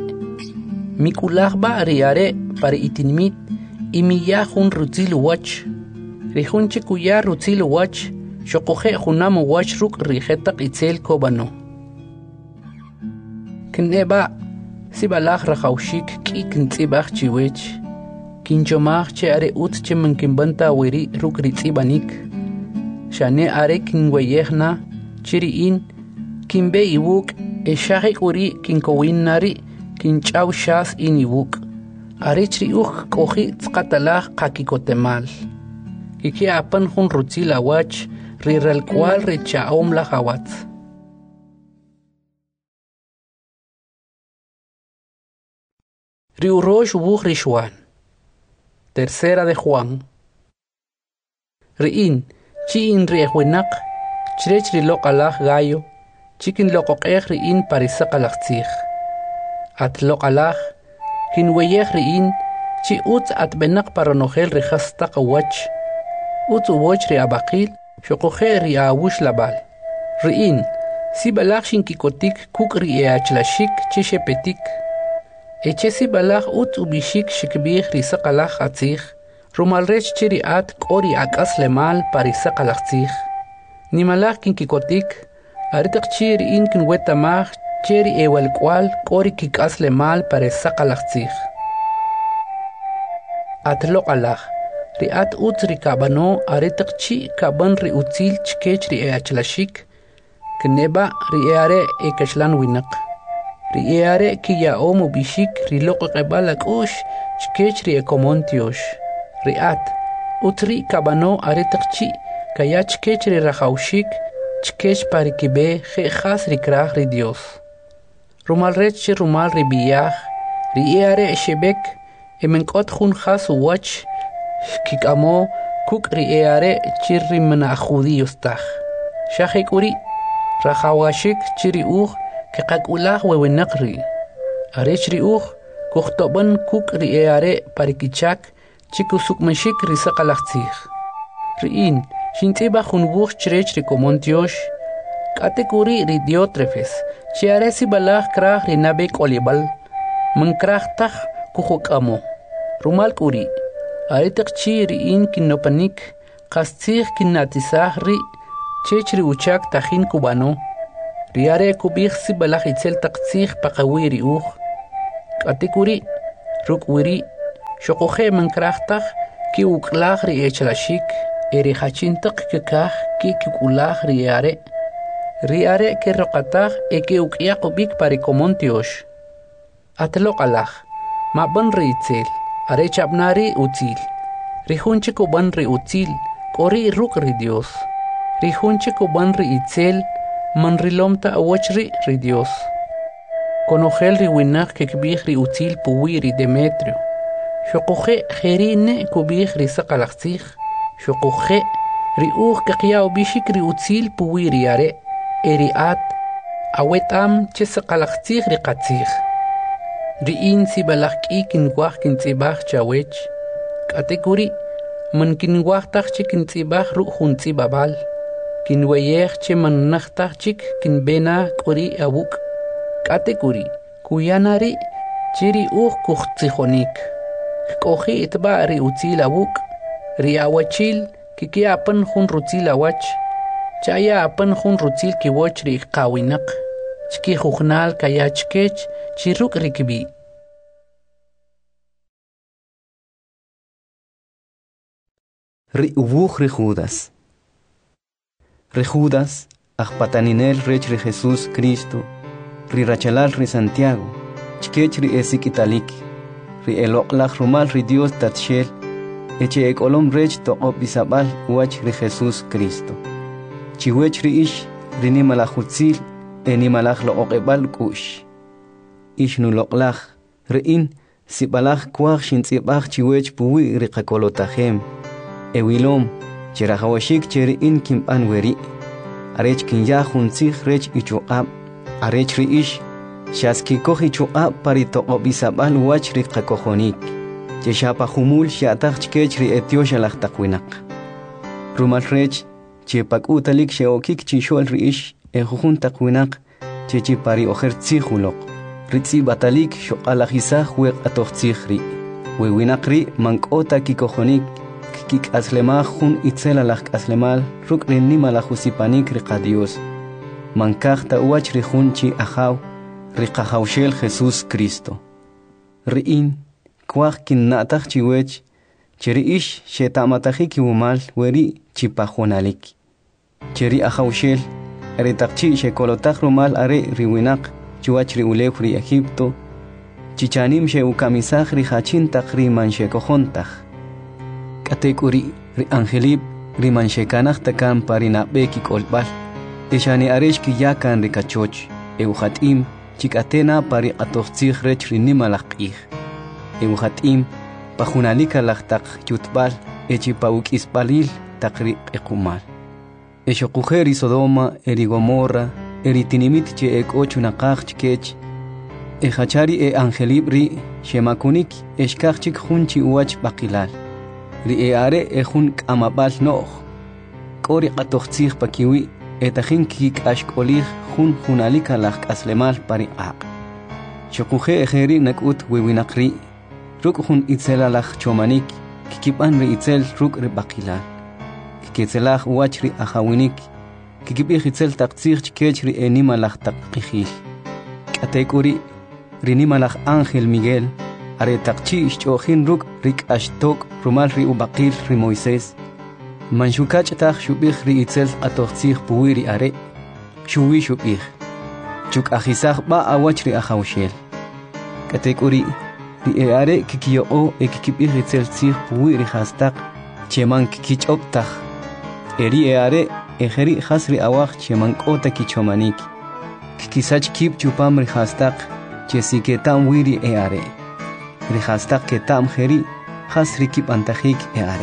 Mikulajba riare pari itinmit, imiyajun rutzilu wach. Rijunchik kuya rutzilu wach, shokoje junamu wach ruk rijetaq itzel kobano. Kneba, sibalaj rajawshik ki kintzibaj chiwech. Kinchomaj che are ut che mankimbanta wiri ruk ritzibanik. Shane are kinweyejna, chiriin, kinbe ibuk, eshajik uri kinkowin nari, kinchaw shas in ibuk. Are chriuj koji tzqatalaj qakikotemal. Kiki apan jun rutzila wach, riralkwal richaom la hawatz. Riurosh ubuj rishwan. Tercera de Juan. Riin, chi in riehwinak, chirech riloq alaj gallo, chikin loqoqej riin parisaqalaxtzig. At loq alaj, kin weyej riin, chi utz at benak paronojel rihastaq wach, utz uwoch riabaqil, shoqoje riawush labal. Riin, si balaj shinkikotik kuk rieachlashik chishepetik. Echesi balaj ut ubishik shikbih risaqalaj atzig, rumalrech chiri at kori akas lemal parisaqalaj tzig. Nimalaj kinkikotik, aritaq chiri inkin wetamaj cheri ewalkwal kori kikas lemal parisaqalaj tzig. At loqalaj, ri at ut rikabano aritaq chi kaban ri utzil chkech ri eachlashik, kneba ri eare ekashlan winak. Riare kiya omo bishik riloqo qebalak ush chkech ri ekomontiosh. Riat utri kabano aretaqchi kaya chkech ri rajawshik chkech parikibe khas ri kraj ri Dios. Rumal rech rumal ri biyaj riare shebek emenkot jun khas wach kikamo kuk riare chirri mana judíos taj. Shahikuri rajawashik chiri uj kaqakulaj wewenaqri. Arech riuj kuqtoban kuk riare parikichak chikusukmashik risaqalaxtzig. Riin shintiba junbuj chirech rikomontiosh katekuri ri Diótrefes chiaresi balaj kraj rinabek olibal mankrajtaj kujokamo. Rumal kuri aretaq chi riin kinopanik qastzig kinatizaj ri chechri uchak tajin cubano, riare kubig si balak itzel taktsig pakawiri katikuri, rukwiri, shokohe mankrachtag, ki uklag ri echlashik, eri hachintak kekah ki kukulag riare ke rokatag eke ukya kubik parikomontiosh. Atlokalag, maban ri itzel, are chabnari utzil, rihunche kuban ri utzil, kori ruk ri Dios, rihunche kuban ri itzel, manrilomta awachri ri Dios. Conogel ri winak ke kbig ri utzil puwi ri Demetrio, shokohe gerine kubig ri sakalaxig, shokohe ri ke qiyaw bishik ri utzil puwi ri are, eri at, awetam che sakalaxig ri qatzig. Riin si balak kinwah kintzibah chawech, katekuri, man kinwah tachik kintzibah ru huntzi babal, kinwayeh che man nachtachik kinbena kuri awuk, katekuri, kuyanari, chiri kuchtsihonik, kohi itba ri utzil awuk, ri awachil, kikiapan hun rutzil awach, chaya apan hun rutzil kiwach ri qawinak, chki huknal kayachkech, chiruk rikibi. Ri ubuj ri Judas. Ri Judas, ajpataninel rech ri Jesús Cristo, ri rachalal ri Santiago, chkech ri esik italik, ri eloqlaj rumal ri Dios tatshel, eche ekolom rech toqop bisabal uach ri Jesús Cristo. Chiwech ri ish, ri nimalajutzil, nimalaj lo oqebal kush. Ishnu loqlaj, riin, sibalaj kuaj shintzibaj chiwech puwi ri qakolotajem. Ewilom, cherahawashik cheriin kimpan weri. Arech kinya huntzig rech ichuqab. Arech ri ish, shaskikoh ichuqab parito obisabal wach ri qakojonik. Cheshapa humul shataj chkech ri etiosha lajtakwinak. Rumal rech, chepak utalik sheokik chishol ri ish, ejujun takwinak, chechi pari ojer tzihulok. Ritzi batalik shoqalajisa huek atochtzihri. Wewinakri mankota kikojonik, kik aslemaj hun itzela lak aslemal, ruk rinima la jusipanik riqadios. Mankajta uach rijunchi ajaw, riqajawshel Jesús Cristo. Riin, kwaj kinnataj chiwech, cheri ish shetamatahiki umal weri chipajonalik. Cheri ajawshel, Eretakchi shekolotaj rumal are riwinak, chuach ri ulef ri Egipto, chichanim she ukamisaj ri hachintak ri manshekojontaj. Katekuri ri angelib ri manshekanaj takan parinabeki kolbal, eshani areshki yakan ri kachoch, euhatim chikatena pari atochtzig rech ri nimalaqij. Euhatim pajunalika lajtak yutbal, echipauk ispalil takri ekumal. Eshokujer y Sodoma, eri Gomorra, eri tinimit che ek ochunakaj chkech, hachari angelibri, shemakunik, eshkachik hunchi uach bakilal. Ri are hun kamabal noch. Kori qatochtzig pakiwi, etajin kik ashkolig hun hunalika lak aslemal pari aq. Shokuje ejeri nakut wewinakri, ruk hun itzela lak chomanik, kikipan ri itzel ruk ri bakilal. Kitzelaj uachri ajawinik, kikibij itzel taktzig chkechri enimalaj takqijil. Katekuri, rinimalaj Ángel Miguel, are takchi ishchojin ruk rik ashtok rumal ri ubaqil ri Moisés. Manshukach taj shubij ri itzel atochtzig puwiri are, shuwi shubij. Chuk ajizaj ba awachri ajawshel. Katekuri, ri are kikiyoo kikibij itzel tzig puwiri hastak, cheman kikichoptaj. Eri are ejeri hasri awaj chemankota kichomanik. Kikisach kip chupam rihastak chesiketam wiri are. Rihastak ketam jeri hasri kip antajik are.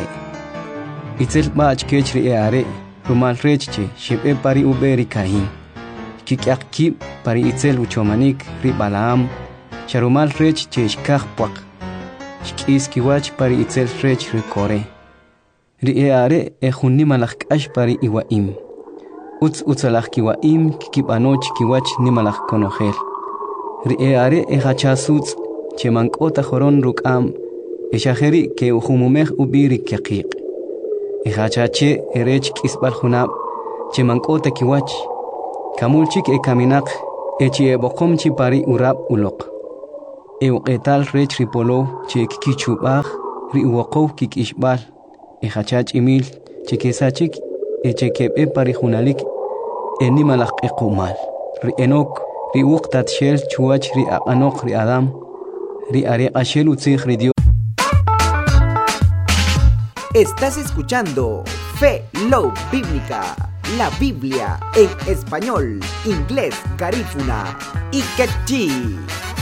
Itzel bach kechri are rumal rechche shibe pari uberi kahin. Kikyak kip pari itzel uchomanik ri Balaam charumal rech cheshkaj puak. Shkis kiwach pari itzel rech ri Kore. Ri are ejunni malak ashpari iwaim. Utsalak kiwaim kikipanoch kiwach ni malak konogel. Ri are ejachasuts chemankota joron rukam eshajeri ke uhumumej ubiri kiaqiq. Ejachache erech kisbal junab chemankota kiwach kamulchik e kaminak echi e bokomchi pari urab ulok e uqetal rech ripolo che kikichubaj ri uwaqow kikishbal e hachach imil che kesachik e che kebe pari junalik e nimalaq equmal ri enok ri uqtat shel chuach ri anok ri adam ri ari ashel utzig ri Dios. Estás escuchando Fe Love Bíblica, la Biblia en español, inglés, garífuna y quechí.